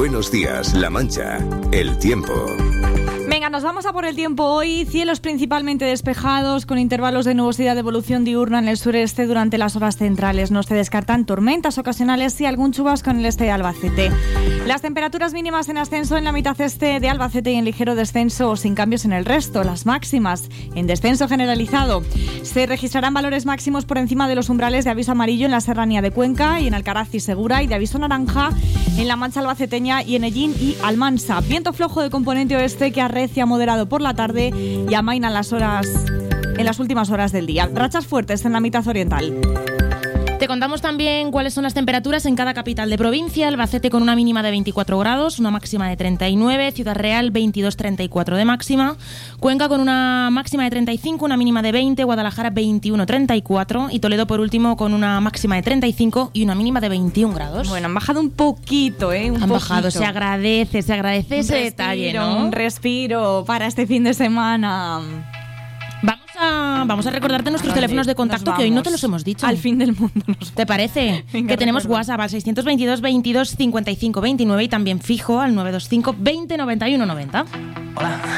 Buenos días, La Mancha. El tiempo. Venga, nos vamos a por el tiempo hoy. Cielos principalmente despejados, con intervalos de nubosidad de evolución diurna en el sureste durante las horas centrales. No se descartan tormentas ocasionales y algún chubasco en el este de Albacete. Las temperaturas mínimas en ascenso en la mitad este de Albacete y en ligero descenso o sin cambios en el resto. Las máximas en descenso generalizado. Se registrarán valores máximos por encima de los umbrales de aviso amarillo en la serranía de Cuenca y en Alcaraz y Segura, y de aviso naranja en la Mancha albaceteña y en Ellín y Almansa. Viento flojo de componente oeste que arrecia moderado por la tarde y amaina en las últimas horas del día. Rachas fuertes en la mitad oriental. Te contamos también cuáles son las temperaturas en cada capital de provincia. Albacete con una mínima de 24 grados, una máxima de 39, Ciudad Real 22-34 de máxima, Cuenca con una máxima de 35, una mínima de 20, Guadalajara 21-34 y Toledo por último con una máxima de 35 y una mínima de 21 grados. Bueno, han bajado un poquito, Han bajado, se agradece ese detalle, ¿no? Un respiro para este fin de semana. Vamos a recordarte nuestros teléfonos de contacto, que hoy no te los hemos dicho. Al fin del mundo. ¿Te parece? Venga, que tenemos WhatsApp al 622 22 55 29 y también fijo al 925 20 91 90. Hola,